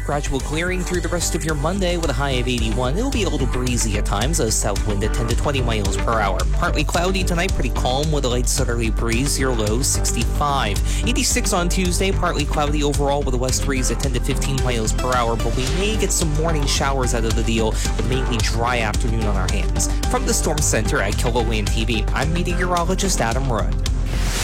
Gradual clearing through the rest of your Monday with a high of 81. It'll be a little breezy at times, a south wind at 10 to 20 miles per hour. Partly cloudy tonight, pretty calm with a light southerly breeze, your low 65. 86 on Tuesday, partly cloudy overall with a west breeze at 10 to 15 miles per hour, but we may get some morning showers out of the deal with mainly dry afternoon on our hands. From the Storm Center at KILOAM TV, I'm meteorologist Adam Rudd.